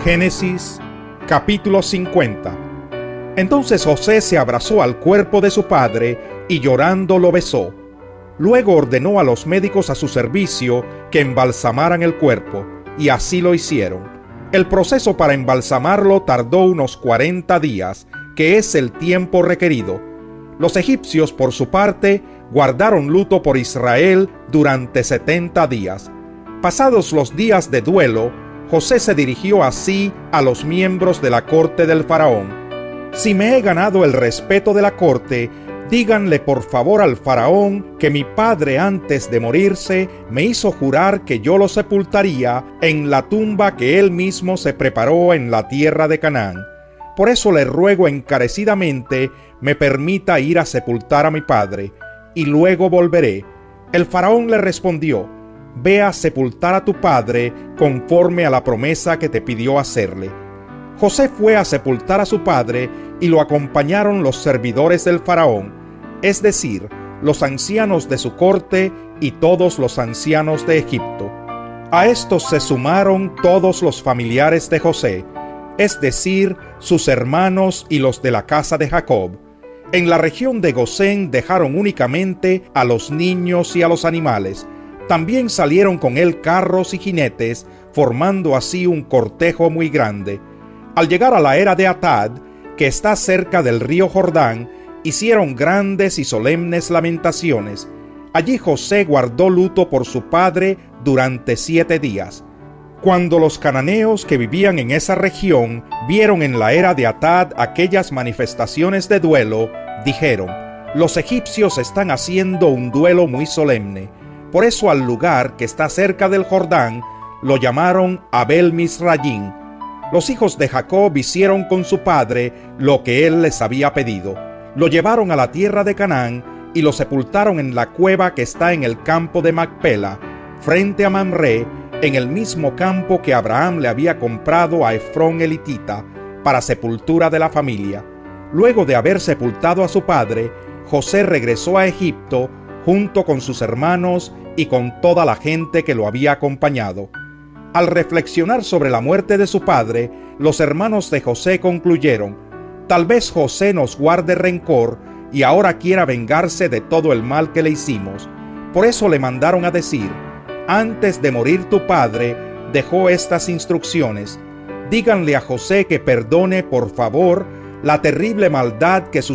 Génesis capítulo 50. Entonces José se abrazó al cuerpo de su padre y llorando lo besó. Luego ordenó a los médicos a su servicio que embalsamaran el cuerpo, y así lo hicieron. El proceso para embalsamarlo tardó unos 40 días, que es el tiempo requerido. Los egipcios, por su parte, guardaron luto por Israel durante 70 días. Pasados los días de duelo, José se dirigió así a los miembros de la corte del faraón: si me he ganado el respeto de la corte, díganle por favor al faraón que mi padre antes de morirse me hizo jurar que yo lo sepultaría en la tumba que él mismo se preparó en la tierra de Canaán. Por eso le ruego encarecidamente me permita ir a sepultar a mi padre, y luego volveré. El faraón le respondió: ve a sepultar a tu padre conforme a la promesa que te pidió hacerle. José fue a sepultar a su padre y lo acompañaron los servidores del faraón, es decir, los ancianos de su corte y todos los ancianos de Egipto. A estos se sumaron todos los familiares de José, es decir, sus hermanos y los de la casa de Jacob. En la región de Gosén dejaron únicamente a los niños y a los animales. También salieron con él carros y jinetes, formando así un cortejo muy grande. Al llegar a la era de Atad, que está cerca del río Jordán, hicieron grandes y solemnes lamentaciones. Allí José guardó luto por su padre durante 7 días. Cuando los cananeos que vivían en esa región vieron en la era de Atad aquellas manifestaciones de duelo, dijeron: los egipcios están haciendo un duelo muy solemne. Por eso al lugar que está cerca del Jordán lo llamaron Abel Misrayim. Los hijos de Jacob hicieron con su padre lo que él les había pedido. Lo llevaron a la tierra de Canaán y lo sepultaron en la cueva que está en el campo de Macpela, frente a Mamre, en el mismo campo que Abraham le había comprado a Efrón elitita para sepultura de la familia. Luego de haber sepultado a su padre, José regresó a Egipto junto con sus hermanos y con toda la gente que lo había acompañado. Al reflexionar sobre la muerte de su padre, los hermanos de José concluyeron: tal vez José nos guarde rencor y ahora quiera vengarse de todo el mal que le hicimos. Por eso le mandaron a decir: antes de morir tu padre dejó estas instrucciones: díganle a José que perdone por favor la terrible maldad que sus